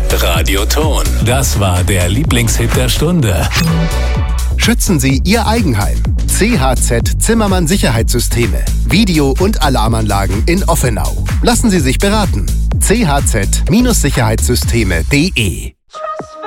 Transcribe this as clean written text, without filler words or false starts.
Radioton. Das war der Lieblingshit der Stunde. Schützen Sie Ihr Eigenheim. CHZ Zimmermann Sicherheitssysteme. Video- und Alarmanlagen in Offenau. Lassen Sie sich beraten. chz-sicherheitssysteme.de